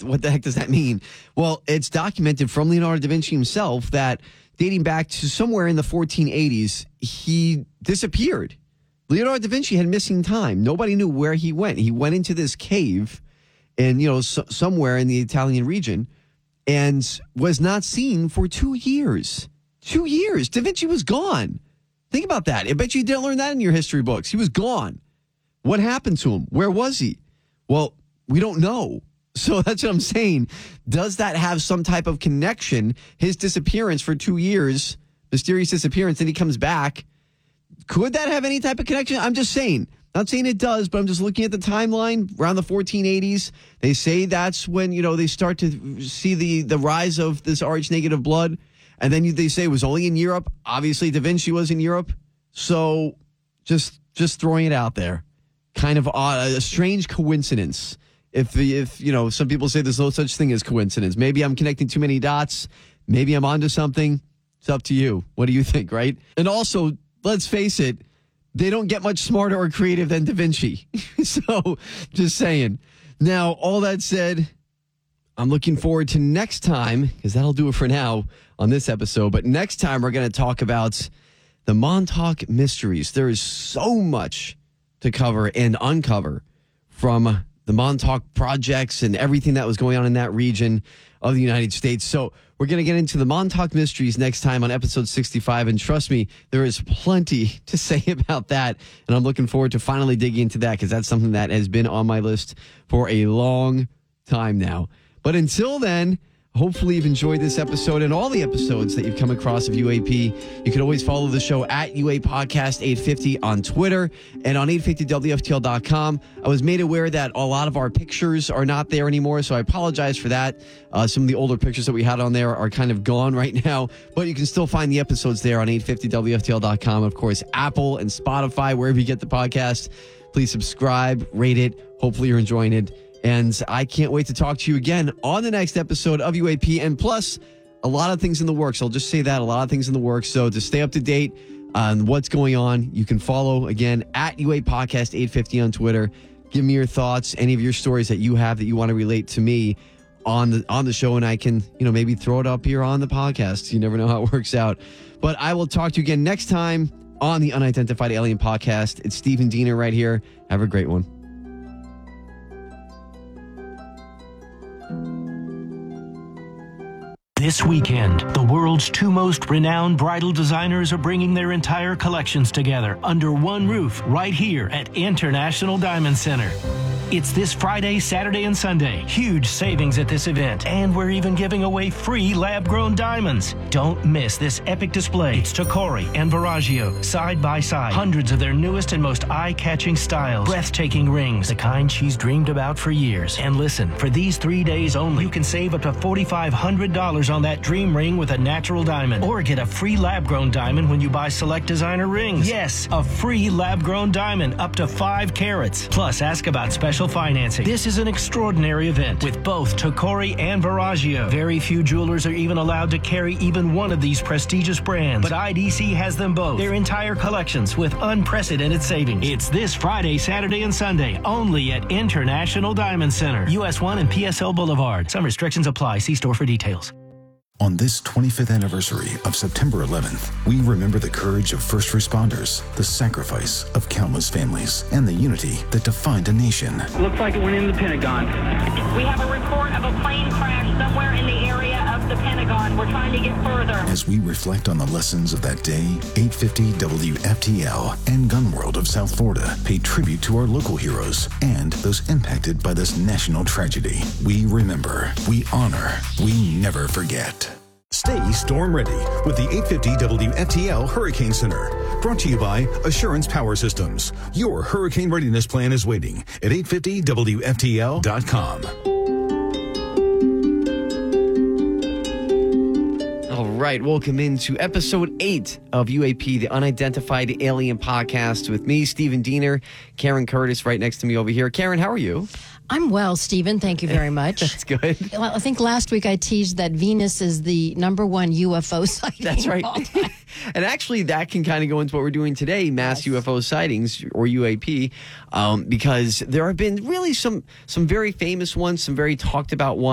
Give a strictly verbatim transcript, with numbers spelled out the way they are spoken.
what the heck does that mean? Well, it's documented from Leonardo da Vinci himself that dating back to somewhere in the fourteen eighties, he disappeared. Leonardo da Vinci had missing time. Nobody knew where he went. He went into this cave in, you know, so, somewhere in the Italian region and was not seen for two years. Two years. Da Vinci was gone. Think about that. I bet you didn't learn that in your history books. He was gone. What happened to him? Where was he? Well, we don't know. So that's what I'm saying. Does that have some type of connection? His disappearance for two years, mysterious disappearance, then he comes back. Could that have any type of connection? I'm just saying. Not saying it does, but I'm just looking at the timeline around the fourteen eighties. They say that's when, you know, they start to see the, the rise of this R H negative blood. And then they say it was only in Europe. Obviously, Da Vinci was in Europe. So just just throwing it out there. Kind of odd, a strange coincidence. If, if you know, some people say there's no such thing as coincidence. Maybe I'm connecting too many dots. Maybe I'm onto something. It's up to you. What do you think, right? And also, let's face it, they don't get much smarter or creative than Da Vinci. So, just saying. Now, all that said, I'm looking forward to next time, because that'll do it for now on this episode. But next time, we're going to talk about the Montauk Mysteries. There is so much to cover and uncover from the Montauk projects and everything that was going on in that region of the United States. So we're going to get into the Montauk Mysteries next time on episode sixty-five. And trust me, there is plenty to say about that. And I'm looking forward to finally digging into that, because that's something that has been on my list for a long time now. But until then, hopefully you've enjoyed this episode and all the episodes that you've come across of U A P. You can always follow the show at U A Podcast eight fifty on Twitter and on eight fifty W F T L dot com. I was made aware that a lot of our pictures are not there anymore, so I apologize for that. Uh, some of the older pictures that we had on there are kind of gone right now, but you can still find the episodes there on eight fifty W F T L dot com. Of course, Apple and Spotify, wherever you get the podcast. Please subscribe, rate it. Hopefully you're enjoying it. And I can't wait to talk to you again on the next episode of U A P. And plus, a lot of things in the works. I'll just say that, a lot of things in the works. So to stay up to date on what's going on, you can follow, again, at U A Podcast eight fifty on Twitter. Give me your thoughts, any of your stories that you have that you want to relate to me on the on the show, and I can, you know, maybe throw it up here on the podcast. You never know how it works out. But I will talk to you again next time on the Unidentified Alien Podcast. It's Stephen Diener right here. Have a great one. This weekend, the world's two most renowned bridal designers are bringing their entire collections together under one roof right here at International Diamond Center. It's this Friday, Saturday, and Sunday. Huge savings at this event. And we're even giving away free lab-grown diamonds. Don't miss this epic display. It's Tacori and Verragio, side by side. Hundreds of their newest and most eye-catching styles. Breathtaking rings, the kind she's dreamed about for years. And listen, for these three days only, you can save up to four thousand five hundred dollars on that dream ring with a natural diamond. Or get a free lab-grown diamond when you buy select designer rings. Yes, a free lab-grown diamond up to five carats. Plus, ask about special financing. This is an extraordinary event with both Tacori and Verragio. Very few jewelers are even allowed to carry even one of these prestigious brands, but I D C has them both. Their entire collections with unprecedented savings. It's this Friday, Saturday, and Sunday only at International Diamond Center, U S one and P S L Boulevard. Some restrictions apply. See store for details. On this twenty-fifth anniversary of September eleventh, we remember the courage of first responders, the sacrifice of countless families, and the unity that defined a nation. Looks like it went in the Pentagon. We have a report of a plane crash somewhere in the area of the Pentagon. We're trying to get further. As we reflect on the lessons of that day, eight fifty W F T L and Gun World of South Florida pay tribute to our local heroes and those impacted by this national tragedy. We remember, we honor, we never forget. Stay storm ready with the eight fifty W F T L Hurricane Center. Brought to you by Assurance Power Systems. Your hurricane readiness plan is waiting at eight fifty W F T L dot com. All right, welcome into episode eight of U A P, the Unidentified Alien Podcast, with me, Stephen Diener, Karen Curtis right next to me over here. Karen, how are you? I'm well, Stephen. Thank you very much. That's good. Well, I think last week I teased that Venus is the number one U F O sighting. That's right. And actually, that can kind of go into what we're doing today, mass yes. U F O sightings, or U A P, um, because there have been really some some very famous ones, some very talked about ones.